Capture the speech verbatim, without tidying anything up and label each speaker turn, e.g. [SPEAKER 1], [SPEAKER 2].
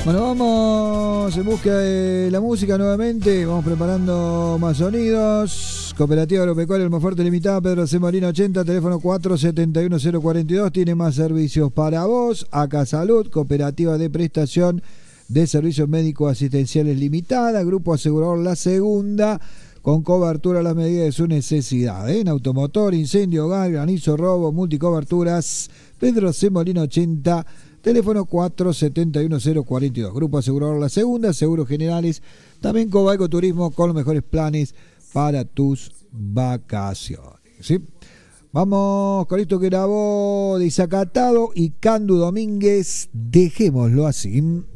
[SPEAKER 1] Bueno, vamos en busca de la música nuevamente. Vamos preparando más sonidos. Cooperativa Agropecuaria Almafuerte Limitada, Pedro C. Molina ochenta, teléfono cuatro setenta y uno cero cuarenta y dos. Tiene más servicios para vos. Acá Salud, Cooperativa de Prestación de Servicios Médicos Asistenciales Limitada. Grupo Asegurador La Segunda, con cobertura a la medida de su necesidad. ¿eh? En automotor, incendio, hogar, granizo, robo, multicoberturas. Pedro C. Molina ochenta. Teléfono cuatro setenta y uno cero cuarenta y dos. Grupo Asegurador La Segunda, Seguros Generales. También Cobalco Turismo, con los mejores planes para tus vacaciones. ¿Sí? Vamos con esto que grabó Desacatado y Candu Domínguez. Dejémoslo así.